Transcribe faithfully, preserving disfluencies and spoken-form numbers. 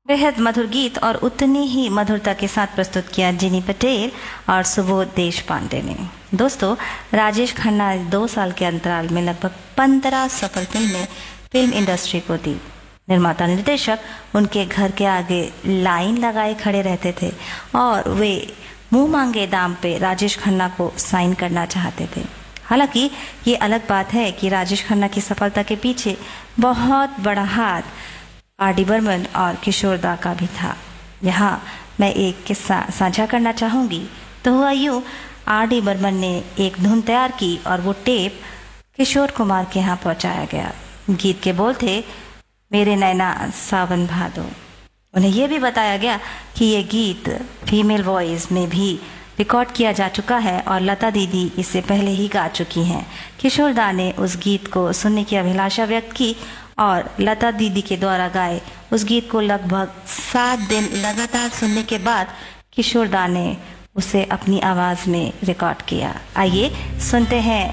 बेहद मधुर गीत और उतनी ही मधुरता के साथ प्रस्तुत किया जिनी पटेल और सुबोध देशपांडे ने। दोस्तों, राजेश खन्ना ने दो साल के अंतराल में लगभग पंद्रह सफल फिल्में फिल्म इंडस्ट्री को दी। निर्माता निर्देशक उनके घर के आगे लाइन लगाए खड़े रहते थे और वे मुंह मांगे दाम पे राजेश खन्ना को साइन करना चाहते थे। हालांकि ये अलग बात है कि राजेश खन्ना की सफलता के पीछे बहुत बड़ा हाथ आर डी बर्मन और किशोर दा का भी था। यहाँ मैं एक किस्सा साझा करना चाहूँगी। तो हुआ यूँ, आर डी बर्मन ने एक धुन तैयार की और वो टेप किशोर कुमार के यहाँ पहुँचाया गया। गीत के बोल थे, मेरे नैना सावन भादो। उन्हें यह भी बताया गया कि ये गीत फीमेल वॉइस में भी रिकॉर्ड किया जा चुका है और लता दीदी इसे पहले ही गा चुकी हैं। किशोर दा ने उस गीत को सुनने की अभिलाषा व्यक्त की और लता दीदी के द्वारा गाए उस गीत को लगभग सात दिन लगातार सुनने के बाद किशोर दा ने उसे अपनी आवाज़ में रिकॉर्ड किया। आइए सुनते हैं